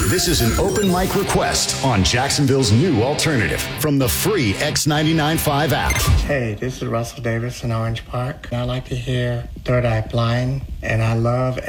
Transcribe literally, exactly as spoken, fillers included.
This is an open mic request on Jacksonville's new alternative from the free X ninety-nine point five app. Hey, this is Russell Davis in Orange Park. I like to hear Third Eye Blind, and I love